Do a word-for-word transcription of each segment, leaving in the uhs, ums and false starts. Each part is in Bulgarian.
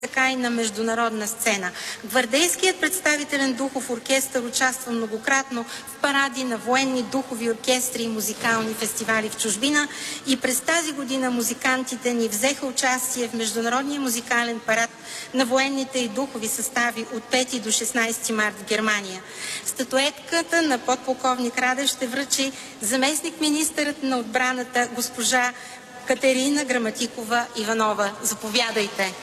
така и на международна сцена. Гвардейският представителен духов оркестър участва многократно в паради на военни духови оркестри и музикални фестивали в чужбина и през тази година музикантите ни взеха участие в Международния музикален парад на военните и духови състави от пети до шестнадесети март в Германия. Статуетката на подполковник Радев ще връчи заместник-министърът на отбраната госпожа Катерина Граматикова Иванова. Заповядайте.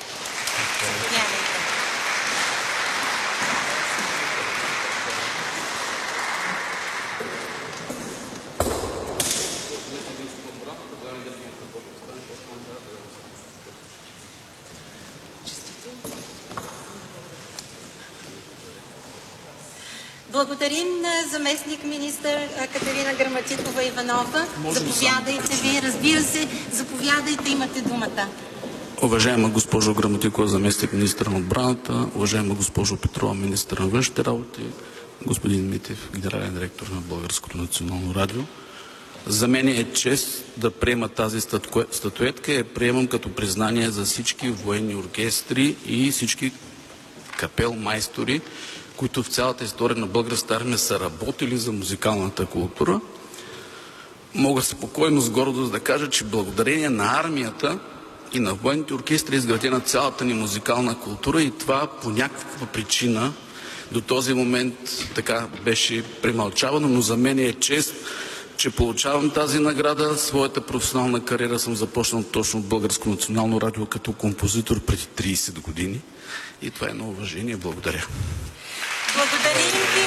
Благодарим на заместник министър Катерина Граматикова Иванова. Заповядайте ви, разбира се, заповядайте, имате думата. Уважаема госпожо Граматикова, заместник министър на отбраната, уважаема госпожо Петрова, министър на външните работи, господин Митев, генерален директор на Българското национално радио. За мен е чест да приема тази статуетка и я приемам като признание за всички военни оркестри и всички капел майстори, които в цялата история на българската армия са работили за музикалната култура. Мога спокойно с гордост да кажа, че благодарение на армията и на военните оркестри е изградена цялата ни музикална култура и това по някаква причина до този момент така беше премълчавано, но за мен е чест, че получавам тази награда. Своята професионална кариера съм започнал точно от Българско национално радио като композитор преди тридесет години и това е едно уважение. Благодаря. Благодарим ви.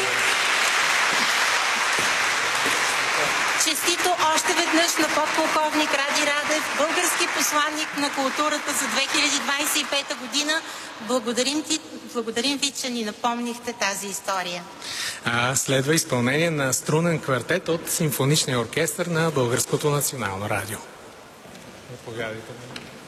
Честито още веднъж на подполковник Ради Радев, български посланник на културата за две хиляди двадесет и пета година. Благодарим, ти, благодарим ви, че ни напомнихте тази история. А, следва изпълнение на струнен квартет от Симфоничния оркестър на Българското национално радио. Заповядайте.